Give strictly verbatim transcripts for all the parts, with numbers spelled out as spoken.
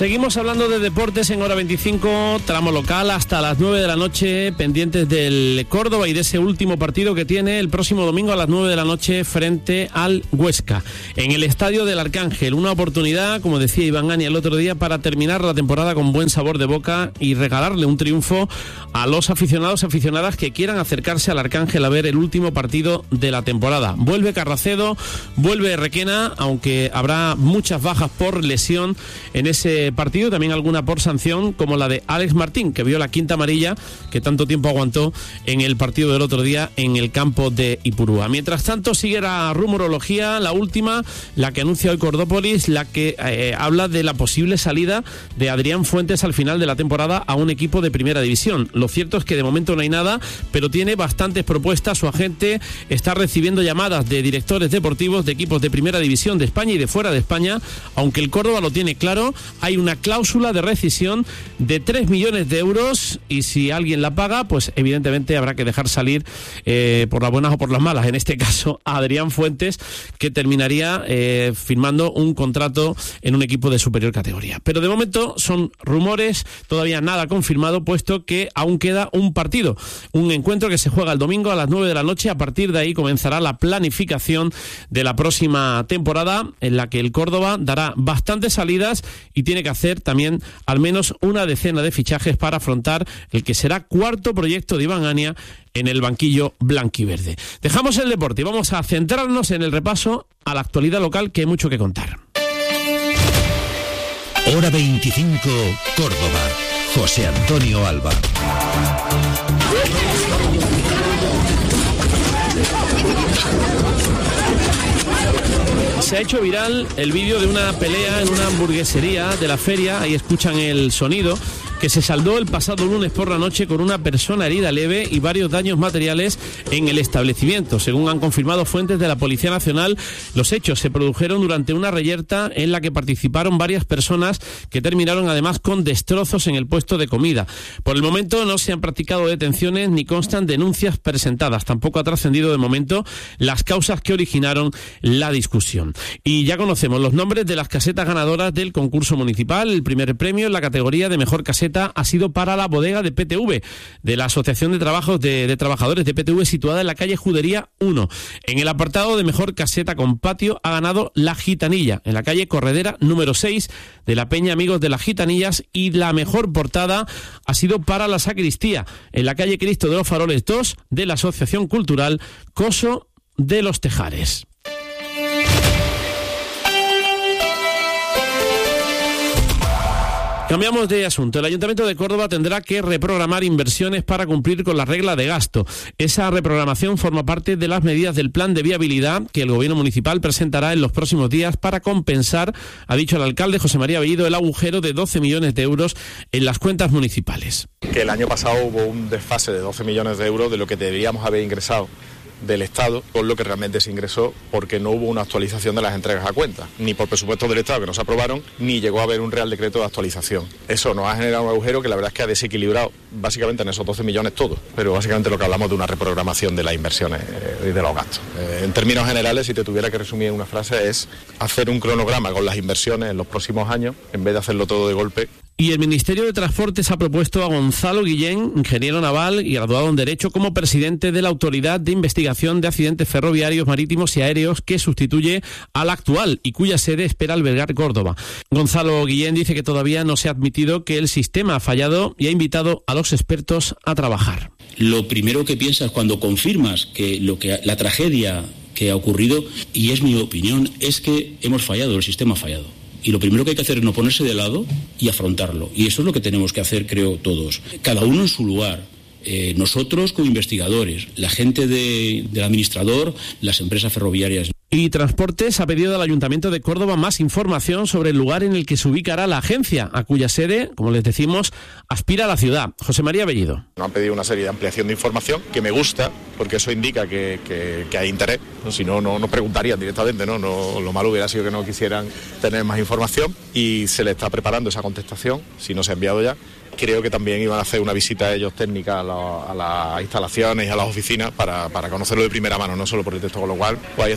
Seguimos hablando de deportes en Hora veinticinco, tramo local, hasta las nueve de la noche, pendientes del Córdoba y de ese último partido que tiene el próximo domingo a las nueve de la noche frente al Huesca, en el Estadio del Arcángel. Una oportunidad, como decía Iván Ania el otro día, para terminar la temporada con buen sabor de boca y regalarle un triunfo a los aficionados y aficionadas que quieran acercarse al Arcángel a ver el último partido de la temporada. Vuelve Carracedo, vuelve Requena, aunque habrá muchas bajas por lesión en ese partido, también alguna por sanción, como la de Alex Martín, que vio la quinta amarilla que tanto tiempo aguantó en el partido del otro día en el campo de Ipurúa. Mientras tanto, sigue la rumorología, la última, la que anuncia hoy Cordópolis, la que eh, habla de la posible salida de Adrián Fuentes al final de la temporada a un equipo de primera división. Lo cierto es que de momento no hay nada, pero tiene bastantes propuestas. Su agente está recibiendo llamadas de directores deportivos de equipos de primera división de España y de fuera de España, aunque el Córdoba lo tiene claro. Hay una cláusula de rescisión de tres millones de euros y si alguien la paga, pues evidentemente habrá que dejar salir eh, por las buenas o por las malas, en este caso a Adrián Fuentes, que terminaría eh, firmando un contrato en un equipo de superior categoría. Pero de momento son rumores, todavía nada confirmado, puesto que aún queda un partido, un encuentro que se juega el domingo a las nueve de la noche. A partir de ahí comenzará la planificación de la próxima temporada, en la que el Córdoba dará bastantes salidas y tiene que hacer también al menos una decena de fichajes para afrontar el que será cuarto proyecto de Iván Ania en el banquillo blanquiverde. Dejamos el deporte y vamos a centrarnos en el repaso a la actualidad local, que hay mucho que contar. Hora veinticinco, Córdoba. José Antonio Alba. Se ha hecho viral el vídeo de una pelea en una hamburguesería de la feria, ahí escuchan el sonido, que se saldó el pasado lunes por la noche con una persona herida leve y varios daños materiales en el establecimiento. Según han confirmado fuentes de la Policía Nacional, los hechos se produjeron durante una reyerta en la que participaron varias personas, que terminaron además con destrozos en el puesto de comida. Por el momento no se han practicado detenciones ni constan denuncias presentadas. Tampoco ha trascendido de momento las causas que originaron la discusión. Y ya conocemos los nombres de las casetas ganadoras del concurso municipal. El primer premio en la categoría de mejor caseta ha sido para la bodega de P T V, de la Asociación de Trabajos de, de Trabajadores de P T V, situada en la calle Judería uno. En el apartado de mejor caseta con patio ha ganado La Gitanilla, en la calle Corredera número seis de la Peña Amigos de las Gitanillas, y la mejor portada ha sido para la Sacristía, en la calle Cristo de los Faroles dos de la Asociación Cultural Coso de los Tejares. Cambiamos de asunto. El Ayuntamiento de Córdoba tendrá que reprogramar inversiones para cumplir con la regla de gasto. Esa reprogramación forma parte de las medidas del plan de viabilidad que el Gobierno municipal presentará en los próximos días para compensar, ha dicho el alcalde José María Bellido, el agujero de doce millones de euros en las cuentas municipales. Que el año pasado hubo un desfase de doce millones de euros de lo que deberíamos haber ingresado del Estado con lo que realmente se ingresó, porque no hubo una actualización de las entregas a cuenta, ni por presupuestos del Estado que no se aprobaron, ni llegó a haber un Real Decreto de actualización. Eso nos ha generado un agujero que la verdad es que ha desequilibrado básicamente en esos doce millones todo, pero básicamente lo que hablamos de una reprogramación de las inversiones y de los gastos. Eh, en términos generales, si te tuviera que resumir en una frase, es hacer un cronograma con las inversiones en los próximos años, en vez de hacerlo todo de golpe. Y el Ministerio de Transportes ha propuesto a Gonzalo Guillén, ingeniero naval y graduado en Derecho, como presidente de la Autoridad de Investigación de Accidentes Ferroviarios, Marítimos y Aéreos, que sustituye al actual y cuya sede espera albergar Córdoba. Gonzalo Guillén dice que todavía no se ha admitido que el sistema ha fallado y ha invitado a los expertos a trabajar. Lo primero que piensas cuando confirmas que lo que la tragedia que ha ocurrido, y es mi opinión, es que hemos fallado, el sistema ha fallado. Y lo primero que hay que hacer es no ponerse de lado y afrontarlo. Y eso es lo que tenemos que hacer, creo, todos. Cada uno en su lugar. Eh, nosotros como investigadores, la gente de, del administrador, las empresas ferroviarias. Y Transportes ha pedido al Ayuntamiento de Córdoba más información sobre el lugar en el que se ubicará la agencia, a cuya sede, como les decimos, aspira la ciudad. José María Bellido. Nos han pedido una serie de ampliación de información que me gusta, porque eso indica que, que, que hay interés. Si no, no nos preguntarían directamente, ¿no? No, lo malo hubiera sido que no quisieran tener más información, y se le está preparando esa contestación, si no se ha enviado ya. Creo que también iban a hacer una visita ellos técnica a, la, a las instalaciones y a las oficinas para, para conocerlo de primera mano, no solo por el texto, con lo cual, pues ahí estamos.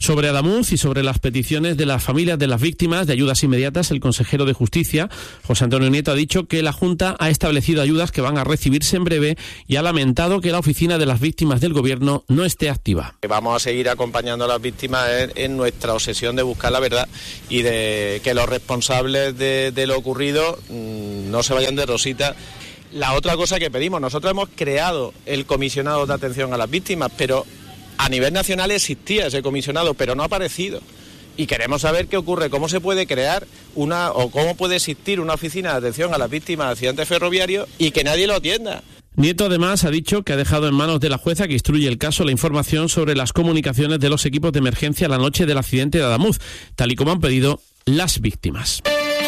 Sobre Adamuz y sobre las peticiones de las familias de las víctimas de ayudas inmediatas, el consejero de Justicia, José Antonio Nieto, ha dicho que la Junta ha establecido ayudas que van a recibirse en breve y ha lamentado que la oficina de las víctimas del Gobierno no esté activa. Vamos a seguir acompañando a las víctimas en, en nuestra obsesión de buscar la verdad y de que los responsables de, de lo ocurrido mmm, no se vayan de rosita. La otra cosa que pedimos, nosotros hemos creado el comisionado de atención a las víctimas, pero a nivel nacional existía ese comisionado, pero no ha aparecido. Y queremos saber qué ocurre, cómo se puede crear una o cómo puede existir una oficina de atención a las víctimas de accidentes ferroviarios y que nadie lo atienda. Nieto además ha dicho que ha dejado en manos de la jueza que instruye el caso la información sobre las comunicaciones de los equipos de emergencia la noche del accidente de Adamuz, tal y como han pedido las víctimas.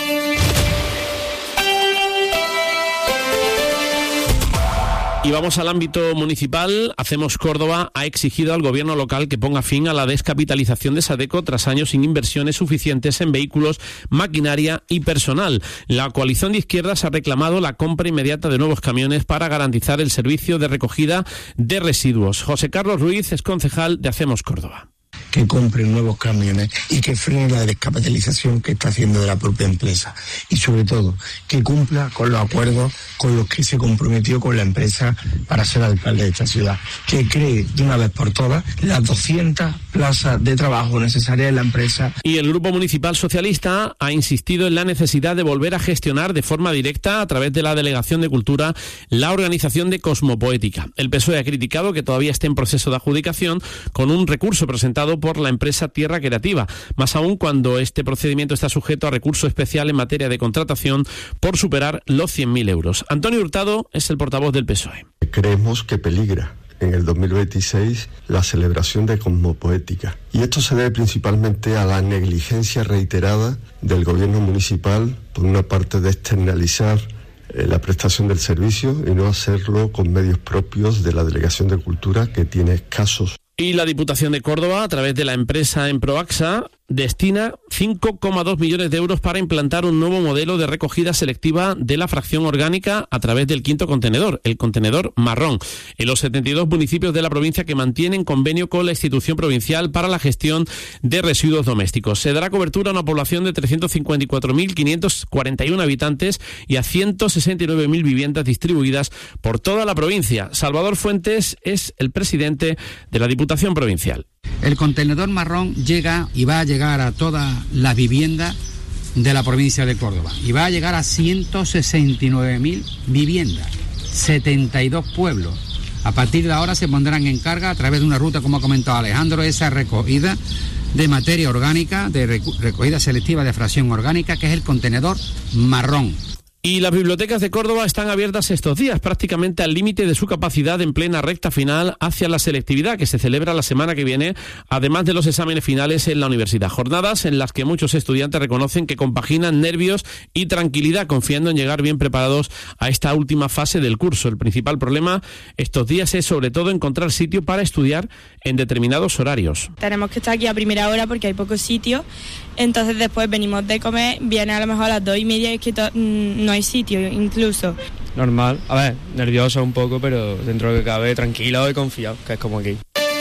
Y vamos al ámbito municipal. Hacemos Córdoba ha exigido al gobierno local que ponga fin a la descapitalización de Sadeco tras años sin inversiones suficientes en vehículos, maquinaria y personal. La coalición de izquierdas ha reclamado la compra inmediata de nuevos camiones para garantizar el servicio de recogida de residuos. José Carlos Ruiz es concejal de Hacemos Córdoba. Que compren nuevos camiones y que frene la descapitalización que está haciendo de la propia empresa. Y sobre todo, que cumpla con los acuerdos con los que se comprometió con la empresa para ser alcalde de esta ciudad. Que cree de una vez por todas las doscientas plazas de trabajo necesarias en la empresa. Y el Grupo Municipal Socialista ha insistido en la necesidad de volver a gestionar de forma directa, a través de la Delegación de Cultura, la organización de Cosmopoética. El P S O E ha criticado que todavía esté en proceso de adjudicación con un recurso presentado por la empresa Tierra Creativa, más aún cuando este procedimiento está sujeto a recurso especial en materia de contratación por superar los cien mil euros. Antonio Hurtado es el portavoz del P S O E. Creemos que peligra en el dos mil veintiséis la celebración de Cosmopoética. Y esto se debe principalmente a la negligencia reiterada del gobierno municipal, por una parte de externalizar eh, la prestación del servicio y no hacerlo con medios propios de la Delegación de Cultura, que tiene escasos. Y la Diputación de Córdoba, a través de la empresa Emproaxa, destina cinco coma dos millones de euros para implantar un nuevo modelo de recogida selectiva de la fracción orgánica a través del quinto contenedor, el contenedor marrón, en los setenta y dos municipios de la provincia que mantienen convenio con la institución provincial para la gestión de residuos domésticos. Se dará cobertura a una población de trescientos cincuenta y cuatro mil quinientos cuarenta y uno habitantes y a ciento sesenta y nueve mil viviendas distribuidas por toda la provincia. Salvador Fuentes es el presidente de la Diputación Provincial. El contenedor marrón llega y va a llegar a todas las viviendas de la provincia de Córdoba y va a llegar a ciento sesenta y nueve mil viviendas, setenta y dos pueblos. A partir de ahora se pondrán en carga a través de una ruta, como ha comentado Alejandro, esa recogida de materia orgánica, de recogida selectiva de fracción orgánica, que es el contenedor marrón. Y las bibliotecas de Córdoba están abiertas estos días, prácticamente al límite de su capacidad en plena recta final hacia la selectividad que se celebra la semana que viene, además de los exámenes finales en la universidad. Jornadas en las que muchos estudiantes reconocen que compaginan nervios y tranquilidad, confiando en llegar bien preparados a esta última fase del curso. El principal problema estos días es sobre todo encontrar sitio para estudiar en determinados horarios. Tenemos que estar aquí a primera hora porque hay pocos sitios, entonces después venimos de comer, viene a lo mejor a las dos y media y es que to- no hay sitio incluso. Normal, a ver, nervioso un poco, pero dentro de lo que cabe tranquilo y confiado, que es como aquí.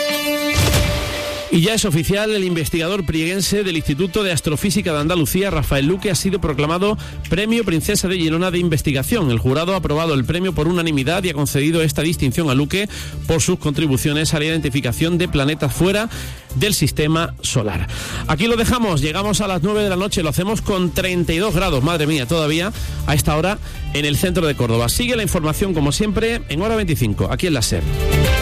Y ya es oficial, el investigador prieguense del Instituto de Astrofísica de Andalucía, Rafael Luque, ha sido proclamado Premio Princesa de Girona de Investigación. El jurado ha aprobado el premio por unanimidad y ha concedido esta distinción a Luque por sus contribuciones a la identificación de planetas fuera del sistema solar. Aquí lo dejamos, llegamos a las nueve de la noche, lo hacemos con treinta y dos grados, madre mía, todavía a esta hora en el centro de Córdoba. Sigue la información como siempre en Hora veinticinco, aquí en la SER.